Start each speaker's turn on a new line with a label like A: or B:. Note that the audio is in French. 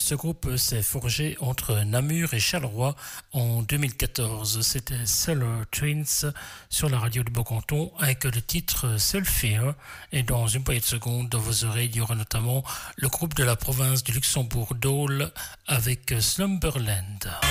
A: Ce groupe s'est forgé entre Namur et Charleroi en 2014. C'était Solar Twins sur la radio du Beau-Canton avec le titre Seul Fear. Et dans une poignée de secondes, dans vos oreilles, il y aura notamment le groupe de la province du Luxembourg, Dole, avec Slumberland.